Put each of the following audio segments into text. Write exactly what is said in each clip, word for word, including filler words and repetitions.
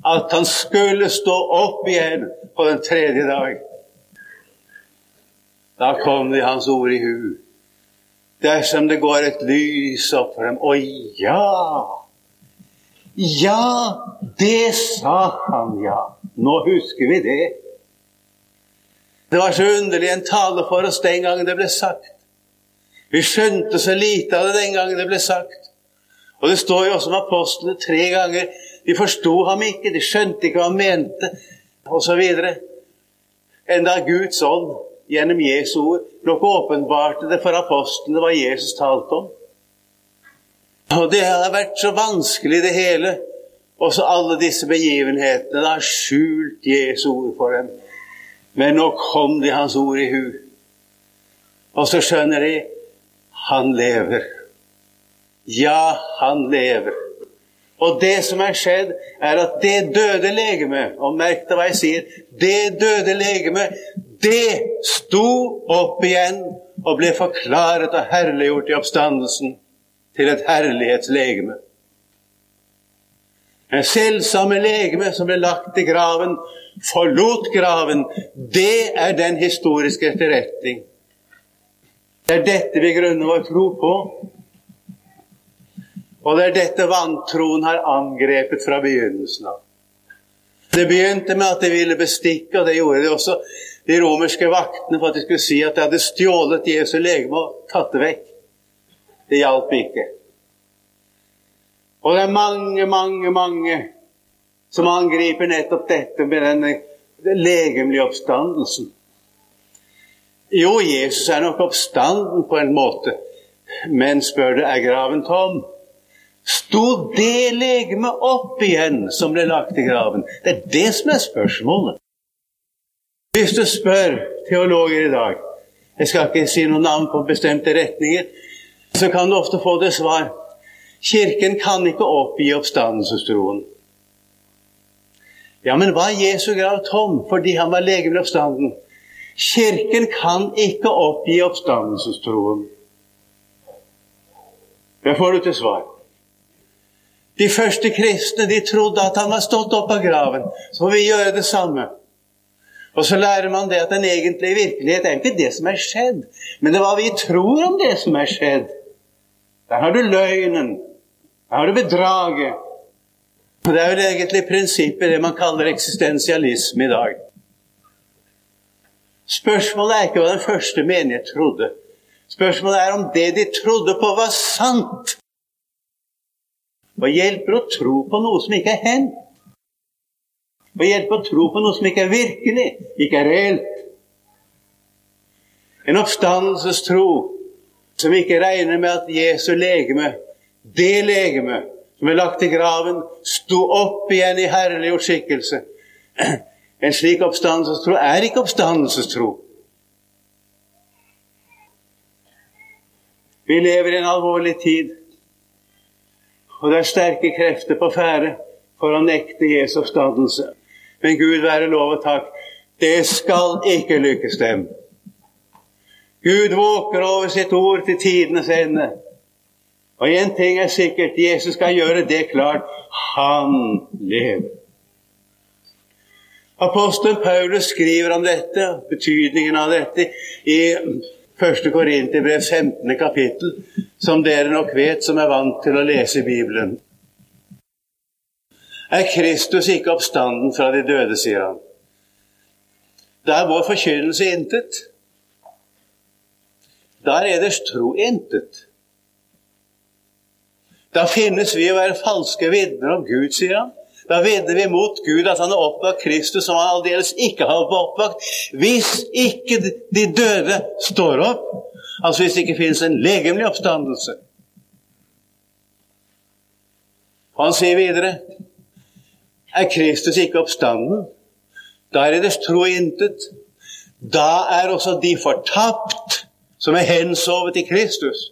at han skulle stå opp igjen på den tredje dag. Da kom det hans ord i hu. Dersom det går et lys opp for dem. Og ja, ja, det sa han, ja. Nå husker vi det. Det var så underlig en tale for oss den gangen det ble sagt. Vi skjønte så lite av det den gangen det ble sagt. Og det står jo også om apostlene tre ganger. De forstod ham ikke, de skjønte ikke hva han mente, og så videre. Enda Guds ånd, gjennom Jesu ord, nok åpenbarte det for apostlene hva Jesus talte om. Og det har vært så vanskelig det hele. Også alle disse begivenhetene har skjult Jesu ord for dem. Men nå kom det hans ord i hu. Og så skjønner de, han lever. Ja, han lever. Og det som er skjedd, er at det døde legeme, og merk deg hva jeg sier, det døde legeme, det sto opp igjen og ble forklaret og herliggjort i oppstandelsen til et herlighetslegeme. En selvsamme legeme som ble lagt i graven, forlot graven, det er den historiske etterretning. Det er dette vi grunner vår tro på. Og det er dette vantroen har angrepet fra begynnelsen av. Det begynte med at de ville bestikke, og det gjorde de også, de romerske vaktene, for at de skulle si at de hadde stjålet Jesu legeme og tatt det vekk. Det hjalp ikke. Og det er mange, mange, mange som angriper nettopp dette med den legemlige oppstandelsen. Jo, Jesus er nok oppstanden på en måte, men spør det, er graven tom? Stod det legeme opp igjen som ble lagt i graven? Det er det som er spørsmålet. Hvis du spør teologer i dag, jeg skal ikke si noen navn på bestemte retninger, så kan du ofte få det svar. Kirken kan ikke oppgi oppstandelsestroen. Ja, men var Jesu grav tom fordi han var legemlig oppstanden? Kirken kan ikke oppgi oppstandelsestroen. Hva får du til svar? De første kristne, de trodde at han var stått opp av graven. Så må vi gjøre det samme. Og så lærer man det at den egentlige virkelighet er ikke det som er skjedd, men det er hva vi tror om det som er skjedd. Der har du løgnen. Der har du bedraget. Og det er jo egentlig prinsippet, det man kaller eksistensialisme i dag. Spørsmålet er ikke hva den første menighet trodde. Spørsmålet er om det de trodde på var sant. Hva hjelper å tro på noe som ikke er hendt? Hva hjelper å tro på noe som ikke er virkelig, ikke er reelt? En oppstandelsestro som ikke regner med at Jesu legeme, det legeme som er lagt i graven, sto opp igjen i herliggjort skikkelse. En slik oppstandelsestro er ikke oppstandelsestro. Vi lever i en alvorlig tid. Og det er sterke krefter på ferde for å nekte Jesu oppstandelse. Men Gud være lov og takk, det skal ikke lykkes dem. Gud våker over sitt ord til tidenes ende. Og en ting er sikkert, Jesus skal gjøre det klart, han lever. Apostel Paulus skriver om dette, betydningen av dette, i første Korinterbrev femtende kapittel, som dere nok vet som er vant til å lese Bibelen. Er Kristus ikke oppstanden fra de døde, sier han. Da er vår forkynnelse intet. Da er eders tro intet. Da finnes vi å være falske vitner om Gud, sier han. Da vitner vi mot Gud at han har oppvakt Kristus som han aldeles ikke har oppvakt. Hvis ikke de døde står opp, altså hvis det ikke finnes en legemlig oppstandelse. Og han sier videre, er Kristus ikke oppstanden? Da er deres tro intet. Da er også de fortapt som er hensovet i Kristus.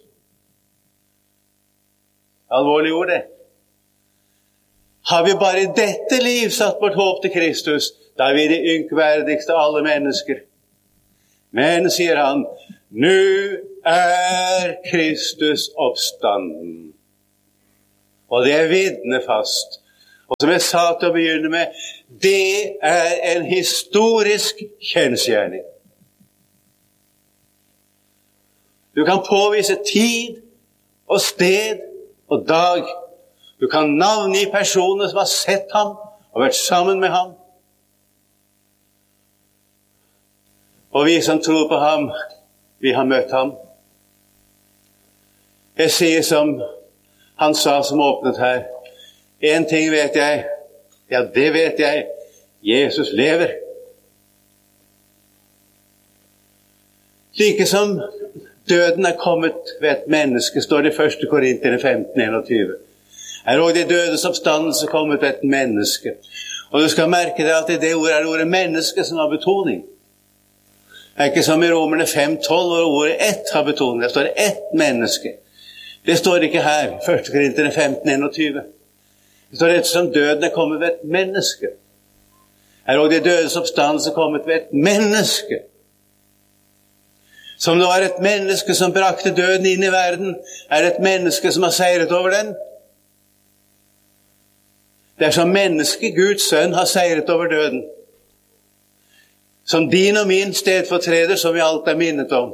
Alvorlig ord det. Har vi bare i dette liv satt vårt håp til Kristus, da er vi de ynkverdigste av alle mennesker. Men, sier han, nå er Kristus oppstanden. Og det er vidnefast. Og som jeg sa til å begynne med, det er en historisk kjensgjerning. Du kan påvise tid og sted og dag. Du kan navngi personer som har sett ham og vært sammen med ham. Og vi som tror på ham, vi har møtt ham. Jeg sier som han sa som åpnet her, en ting vet jeg, ja det vet jeg, Jesus lever. Like som døden er kommet ved et menneske, står det i første Korinterne femten enogtyve. Er også de dødes oppstandelse kommet ved et menneske. Og du skal merke deg at i det ordet er det ordet menneske som har betoning. Det er ikke som i Romerne fem tolv, hvor ordet ett har betoning. Det står ett menneske. Det står ikke her, første Korinterne femten enogtyve. Det står ettersom døden er kommet ved et menneske. Er også de dødes oppstandelse kommet ved et menneske. Som det var et menneske som brakte døden inn i verden, er det et menneske som har seiret over den. Det er som menneske Guds sønn har seiret over døden. Som din og min stedfortreder, som vi alt er minnet om.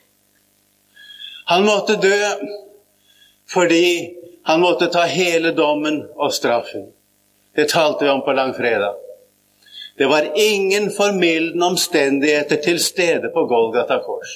Han måtte dø fordi han måtte ta hele dommen og straffen. Det talte vi om på langfredag. Det var ingen formildende omstendigheter til stede på Golgata kors.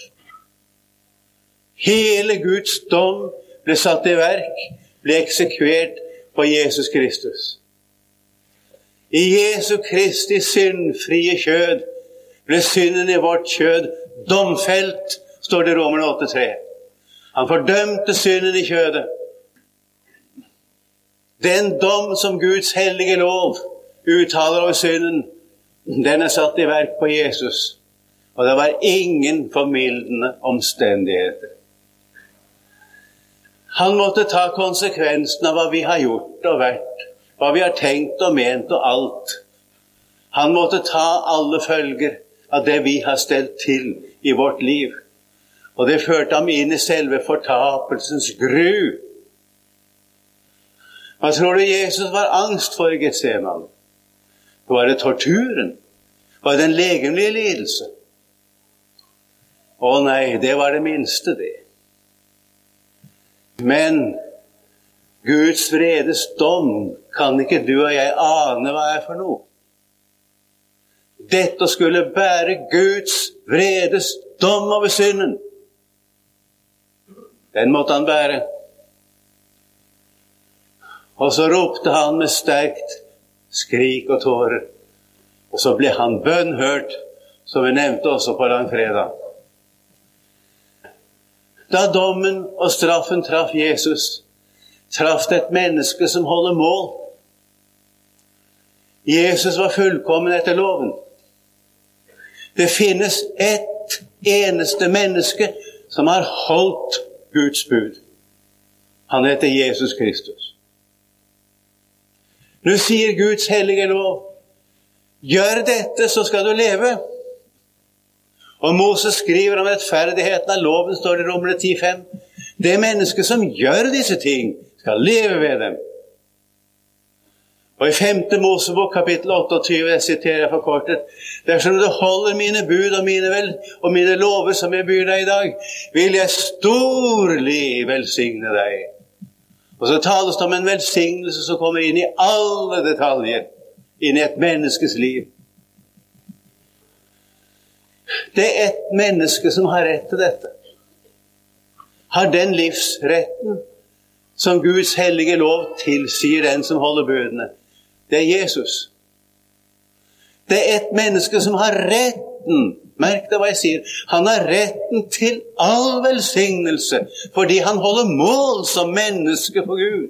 Hele Guds dom ble satt i verk, ble eksekvert på Jesus Kristus. I Jesu Kristi syndfrie kjød ble synden i vårt kjød domfelt, står det i Romerne åtte tre. Han fordømte synden i kjødet. Den dom som Guds hellige lov uttaler over synden, den er satt i verk på Jesus. Og det var ingen formildende omstendigheter. Han måtte ta konsekvensen av hva vi har gjort og vært, hva vi har tenkt og ment og alt. Han måtte ta alle følger av det vi har stelt til i vårt liv. Og det førte ham inn i selve fortapelsens gru. Hva tror du Jesus var angst for i Getsemane? Var det torturen? Var det en legemlig lidelse? Å nei, det var det minste det. Men Guds vredes dom kan ikke du og jeg ane hva er for noe. Dette skulle bære Guds vredes dom over synden. Den måtte han bære. Og så ropte han med sterkt skrik og tårer. Og så ble han bønnhørt, som vi nevnte også på langfredag. Da dommen og straffen traff Jesus, traff det et menneske som holder mål. Jesus var fullkommen etter loven. Det finnes ett eneste menneske som har holdt Guds bud. Han heter Jesus Kristus. Nå sier Guds hellige lov, gjør dette, så skal du leve. Og Moses skriver om rettferdigheten av loven, står det i Romerne ti fem. Det mennesket som gjør disse ting, skal leve ved dem. Og i femte Mosebok, kapittel otteogtyve, jeg siterer forkortet, dersom du holder mine bud og mine, vel, og mine lover som jeg byr deg i dag, vil jeg storlig velsigne deg. Og så tales det om en velsignelse som kommer inn i alle detaljer, inn i et menneskes liv. Det er et menneske som har rett til dette. Har den livsretten som Guds hellige lov tilsier den som holder budene. Det er Jesus. Det er et menneske som har retten, merk det hva jeg sier, han har retten til all velsignelse, fordi han holder mål som menneske for Gud.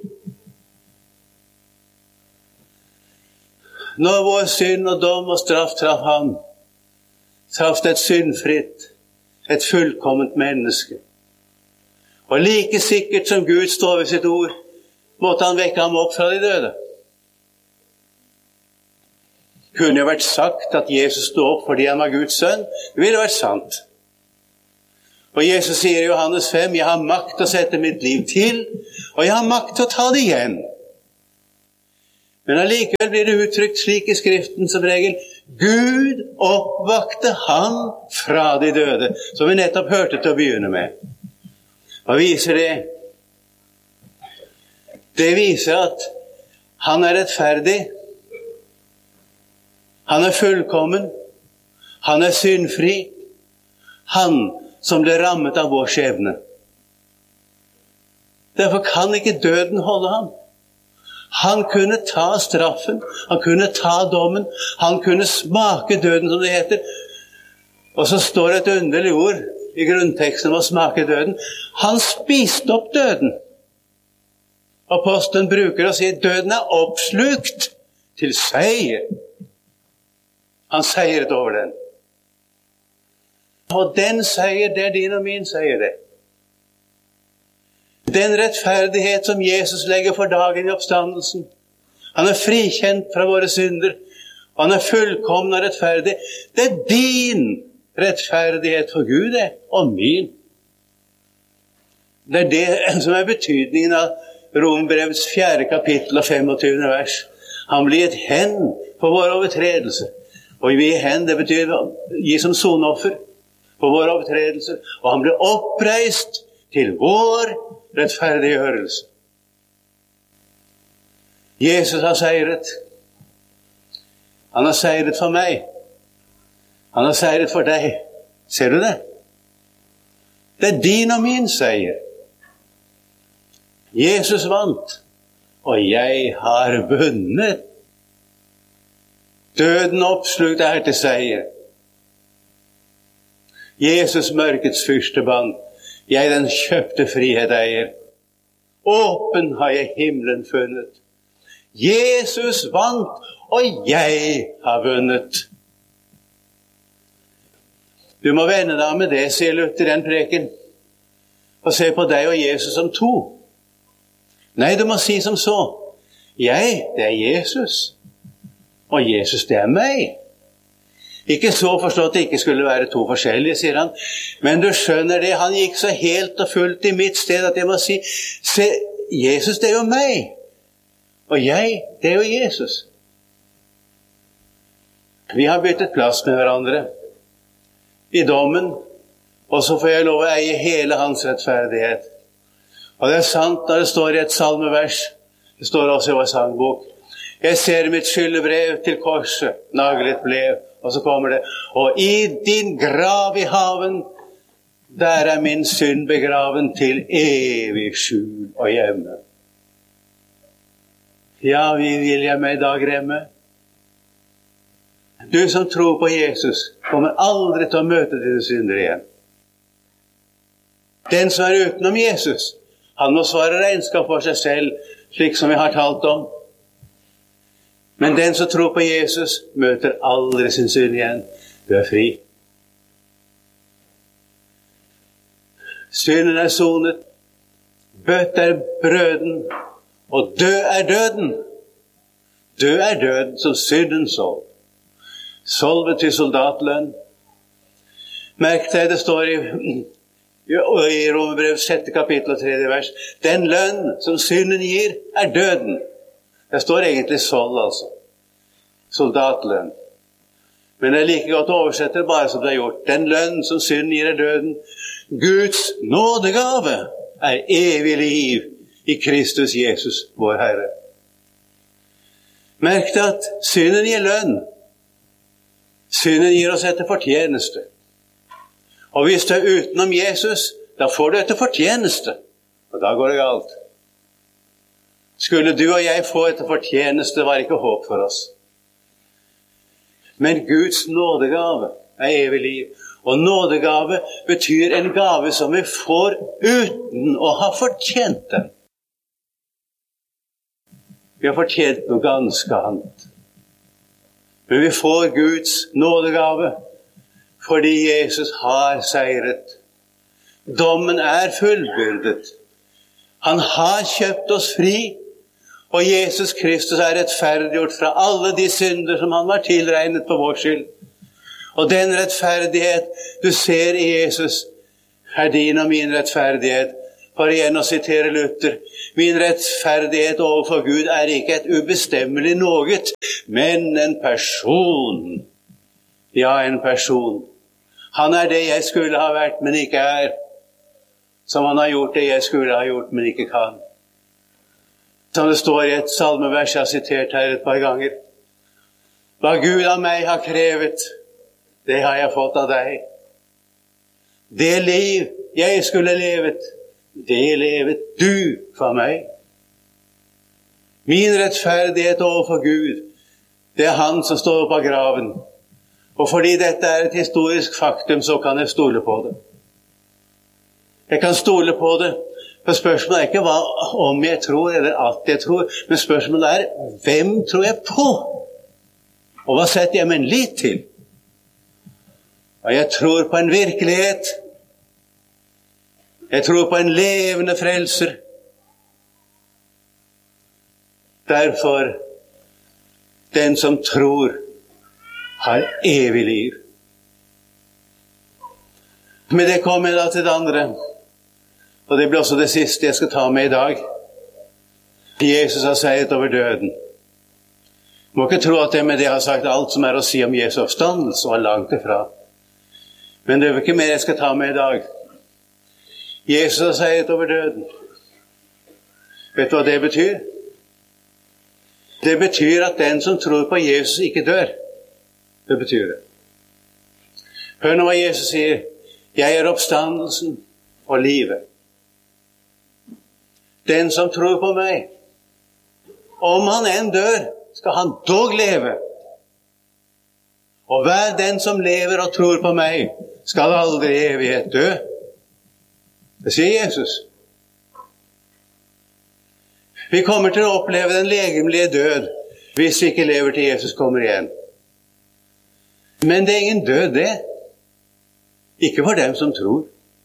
Når vår synd og dom og straff traff han, traff det et syndfritt, et fullkomment menneske. Og like sikkert som Gud står ved sitt ord, måtte han vekke ham opp fra de døde. Kunne jo vært sagt at Jesus stod opp fordi han var Guds sønn. Det ville vært sant. Og Jesus sier i Johannes fem, jeg har makt til å sette mitt liv til, og jeg har makt til å ta det igjen. Men allikevel blir det uttrykt slik i Skriften som regel: Gud oppvakte han fra de døde, som vi nettopp hørte til å begynne med. Hva viser det? Det viser at han er rettferdig, han er fullkommen, han er syndfri, han som ble rammet av vår skjebne. Derfor kan ikke døden holde ham. Han kunne ta straffen, han kunne ta dommen, han kunne smake døden, som det heter. Og så står det et underlig ord i grunnteksten om å smake døden. Han spiste opp døden. Apostelen bruker å si at døden er oppslukt til seier. Han seiret over den. Og den seier, det er din og min seier, det. Den rettferdighet som Jesus legger for dagen i oppstandelsen. Han er frikjent fra våre synder. Han er fullkommen og rettferdig. Det er din rettferdighet for Gud, det, og min. Det er det som er betydningen av Romerbrevets fjerde kapittel og femogtyvende vers. Han blir et hen for vår overtredelse. Og vi er hen, det betyr gi som sonoffer for vår overtredelse. Og han blir oppreist til vår rettferdiggjørelse. Jesus har seiret. Han har seiret for meg. Han har seiret for deg. Ser du det? Det er din og min seier. Jesus vant, og jeg har vunnet. Døden oppslukt er til seier. Jesus mørkets fyrstebånd, jeg den kjøpte frihet eier. Åpen har jeg himmelen funnet. Jesus vant, og jeg har vunnet. Du må vende deg med det, sier Luther i den preken, og se på deg og Jesus som to. Nei, du må si som så: jeg, det er Jesus, og Jesus, det er meg. Ikke så forstått det ikke skulle være to forskjellige, sier han. Men du skjønner det, han gikk så helt og fullt i mitt sted at jeg må si: se, Jesus, det er jo meg. Og jeg, det er jo Jesus. Vi har byttet plass med hverandre i dommen, og så får jeg lov å eie hele hans rettferdighet. Og det er sant når det står i et salmevers, det står også i vår sangbok: jeg ser mitt skyldebrev til korset, naglet ble. Og så kommer det: og i din grav i haven, der er min synd begraven til evig skjul og hjemme. Ja, vi vil jeg meg i dag remme. Du som tror på Jesus kommer aldri til å møte dine synder igjen. Den som er utenom Jesus, han må svare regnskap for seg selv, slik som vi har talt om. Men den som tror på Jesus møter aldri sin synd igjen. Du er fri. Synden er sonet, bøtt er brøden, og død er døden. Død er døden som synden solv. Solvet til soldatlønn. Merk deg, det står i, i Romerbrevets sjette kapittel og tredje vers: den lønn som synden gir er døden. Det står egentlig solv, altså. Soldatlønn. Men det er like godt å oversette det bare som det er gjort. Den lønn som synden gir er døden. Guds nådegave er evig liv i Kristus Jesus, vår Herre. Merk deg at synden gir lønn. Synden gir oss etter fortjeneste. Og hvis du er utenom Jesus, da får du etter fortjeneste. Og da går det galt. Skulle du og jeg få etter fortjeneste, var ikke håp for oss. Men Guds nådegave er evig liv. Og nådegave betyr en gave som vi får uten å ha fortjent den. Vi har fortjent noe ganske annet. Men vi får Guds nådegave fordi Jesus har seiret. Dommen er fullbyrdet. Han har kjøpt oss fri. Og Jesus Kristus er rettferdiggjort fra alle de synder som han var tilregnet på vår skyld. Og den rettferdighet du ser i Jesus er din og min rettferdighet. For igjen å sitere Luther, min rettferdighet overfor Gud er ikke et ubestemmelig noget, men en person. Ja, en person. Han er det jeg skulle ha vært, men ikke er. Som han har gjort det jeg skulle ha gjort, men ikke kan. Som det står i et salmevers jeg har sitert her et par ganger. Hva Gud av meg har krevet, det har jeg fått av deg. Det liv jeg skulle levet, det levet du for meg. Min rettferdighet overfor Gud, det er han som står på graven. Og fordi dette er et historisk faktum, så kan jeg stole på det. Jeg kan stole på det, for spørsmålet er ikke hva om jeg tror, eller at jeg tror, men spørsmålet er, hvem tror jeg på? Og hva setter jeg min lit til? Og jeg tror på en virkelighet. Jeg tror på en levende frelser. Derfor, den som tror, har evig liv. Men det kommer da til det andre. Og det blir også det siste jeg skal ta med i dag. Jesus har seiret over døden. Du må ikke tro at det med det har sagt alt som er å si om Jesu oppstandelse, og langt ifra. Men det er ikke mer jeg skal ta med i dag. Jesus har seiret over døden. Vet du hva det betyr? Det betyr at den som tror på Jesus ikke dør. Det betyr det. Hør nå hva Jesus sier. Jeg er oppstandelsen og livet. Den som tror på meg, om han enn dør, skal han dog leve. Og hver den som lever og tror på meg, skal aldri i evighet dø. Det sier Jesus. Vi kommer til å oppleve den legemlige død hvis vi ikke lever til Jesus kommer igjen. Men det er ingen død det. Ikke for dem som tror.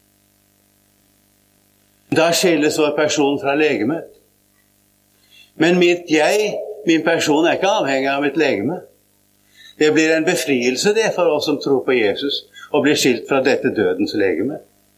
Da skilles vår person fra legemet. Men mitt jeg, min person, er ikke avhengig av mitt legeme. Det blir en befrielse det for oss som tror på Jesus, og blir skilt fra dette dødens legeme.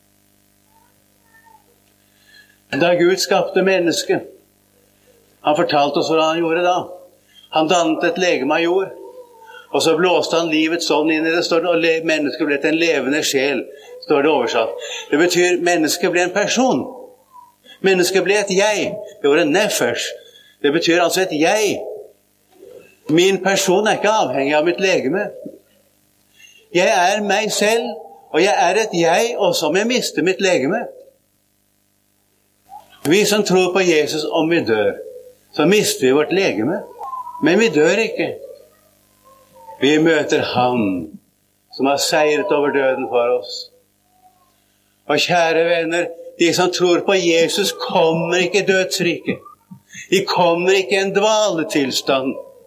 Da Gud skapte mennesket, han fortalte oss hva han gjorde da. Han dannet et legeme av jord, og så blåste han livet sånn inn i det, står det, og mennesket ble til en levende sjel, står det oversatt. Det betyr mennesket ble en person. Mennesket ble et jeg. Det var en nefesh. Det betyr altså et jeg. Min person er ikke avhengig av mitt legeme. Jeg er meg selv, og jeg er et jeg også om jeg mister mitt legeme. Vi som tror på Jesus, om vi dør, så mister vi vårt legeme. Men vi dør ikke. Vi møter ham som har seiret over døden for oss. Og kjære venner, de som tror på Jesus kommer ikke i dødsriket. De kommer ikke i en dvaletilstand.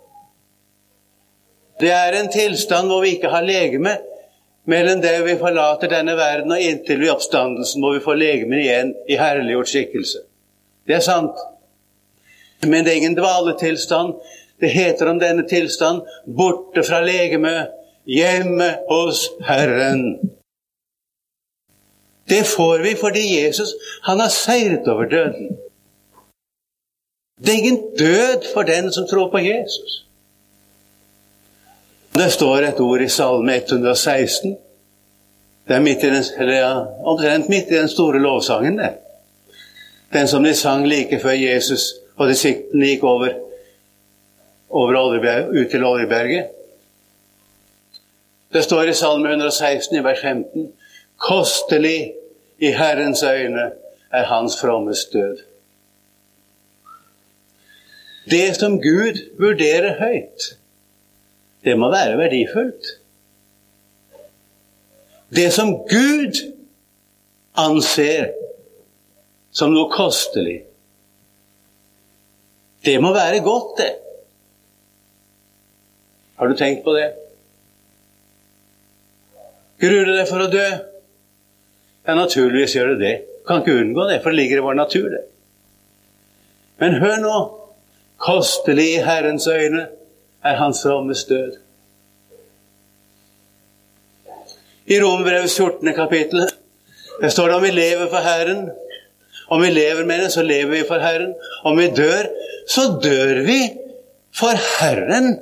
Det er en tilstand hvor vi ikke har legeme, mellom det vi forlater denne verden og inntil vi oppstandelsen må vi få legemen igjen i herliggjort skikkelse. Det er sant. Men det er ingen dvaletilstand. Det heter om denne tilstand borte fra legeme, hjemme hos Herren. Det får vi fordi Jesus, han har seiret over døden. Det er ingen død for den som tror på Jesus. Det står et ord i Salme ett hundre og seksten. Det er midt i den, eller ja, omtrent midt i den store lovsangen der. Den som de sang like før Jesus og disiplene gikk over, over Oljeberg, ut til Oljeberget. Det står i Salme ett hundre og seksten i vers femten. Kostelig i Herrens øyne er hans frommes død. Det som Gud vurderer høyt, det må være verdifullt. Det som Gud anser som noe kostelig, det må være godt det. Har du tenkt på det? Gruer du deg for å dø? Ja, naturligvis gjør du det. Kan ikke unngå det, for det ligger i vår natur det. Men hør nå, kostelig i Herrens øyne er hans frommes død. I Romerbrevets fjortende kapittel, det står det om vi lever for Herren, Om vi lever med det, så lever vi for Herren. Om vi dør, så dør vi for Herren.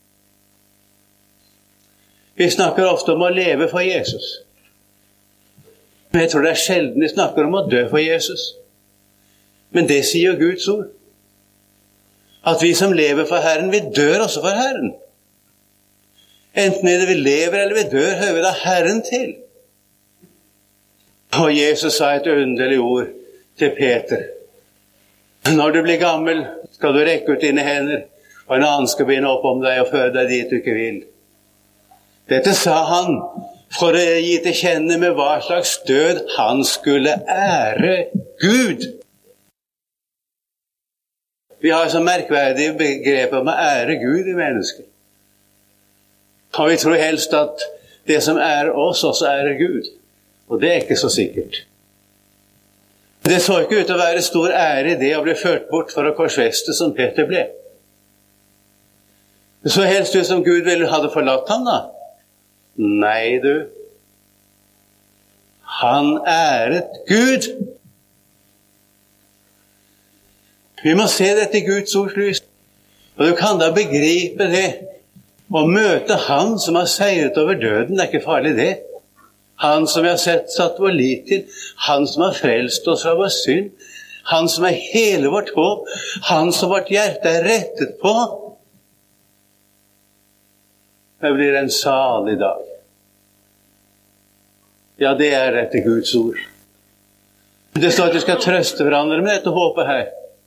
Vi snakker ofte om å leve for Jesus. Men jeg tror det er sjelden vi snakker om å dø for Jesus. Men det sier Guds ord. At vi som lever for Herren, vi dør også for Herren. Enten er det vi lever eller vi dør, hører vi da Herren til. Og Jesus sa et underlig ord til Peter. Når du blir gammel, skal du rekke ut dine hender, og en annen skal binde opp om deg og føre deg dit du ikke vil. Dette sa han for å gi til kjenne med hva slags død han skulle ære Gud. Vi har så merkverdige begrep om å ære Gud i mennesker. Og vi tror helst at det som er oss, også ærer Gud. Og det er ikke så sikkert. Det så ikke ut til å være stor ære i det å bli ført bort for å korsfeste som Peter ble. Det så helst ut som Gud ville hadde forlatt ham da. Nei, du. Han æret Gud. Vi må se dette i Guds ords lys. Og du kan da begripe det. Å møte Han som har seiret over døden, det er ikke farlig det. Han som vi har sett satt vår lit til. Han som har frelst oss fra vår synd. Han som er hele vårt håp. Han som vårt hjerte er rettet på. Det blir en salig dag. Ja, det er etter Guds ord. Det står at vi skal trøste hverandre med dette håpet her.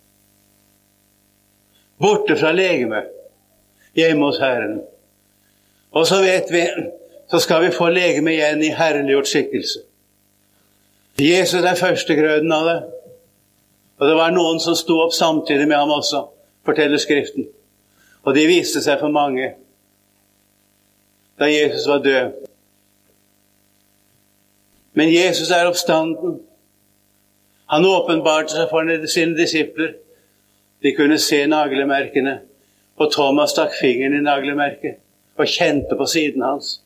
Borte fra legeme, hjemme hos Herren. Og så vet vi, så skal vi få legeme igjen i herliggjort skikkelse. Jesus er første grøden av det. Og det var noen som sto opp samtidig med ham også, forteller Skriften. Og de viste seg for mange da Jesus var død. Men Jesus er oppstanden. Han åpenbarte seg for sine disipler. De kunne se naglemerkene, og Thomas stakk fingeren i naglemerket og kjente på siden hans.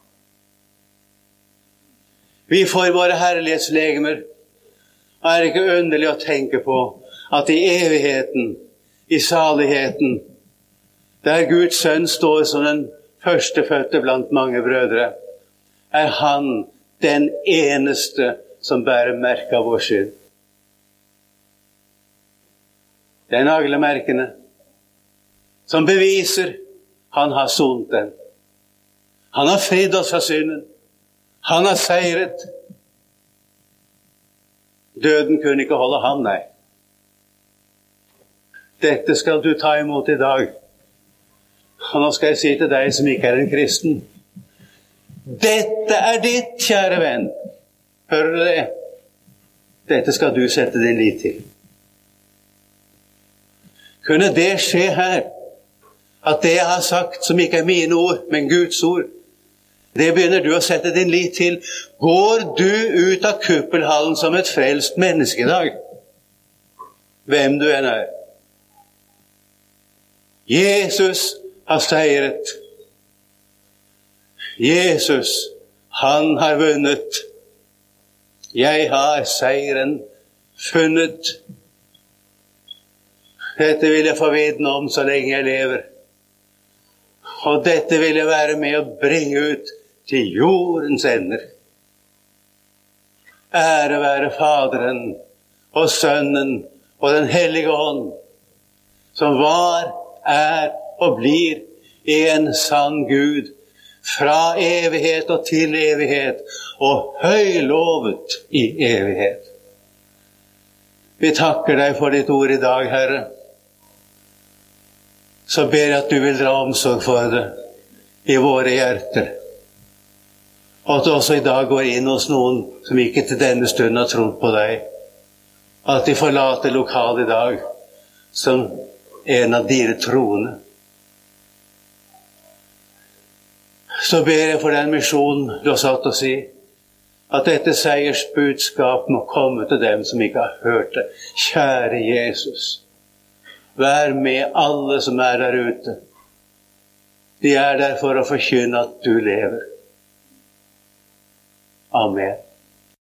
Vi får våre herlighetslegemer. Og er det ikke underlig å tenke på at i evigheten, i saligheten, der Guds sønn står som den førstefødte blant mange brødre, er han den eneste som bærer merke av vår synd. Det er naglemerkene som beviser han har sonet den. Han har fridd oss fra synden. Han har seiret. Døden kunne ikke holde ham, nei. Dette skal du ta imot i dag. Og nå skal jeg si til deg som ikke er en kristen. Dette er ditt, kjære venn. Hører du det? Dette skal du sette din lit til. Kunne det skje her? At det jeg har sagt, som ikke er mine ord, men Guds ord, det begynner du å sette din lit til. Går du ut av kuppelhallen som et frelst menneske i dag? Hvem du enn er. Jesus har seiret. Jesus, han har vunnet. Jeg har seieren funnet. Dette vil jeg få vitne om så lenge jeg lever. Og dette vil jeg være med å bringe ut til jordens ender. Ære være Faderen og Sønnen og den Hellige Ånd, som var, er og blir en sann Gud, fra evighet og til evighet, og høylovet i evighet. Vi takker deg for ditt ord i dag, Herre. Så ber jeg at du vil dra omsorg for det i våre hjerter. Og at du også i dag går inn hos noen som ikke til denne stunden har trodd på deg. At de forlater lokalet i dag som en av dine troende. Så ber jeg for den misjonen du har satt oss i, at dette seiersbudskap må komme til dem som ikke har hørt det. Kjære Jesus, vær med alle som er der ute. De er der for å forkynne at du lever. Amen.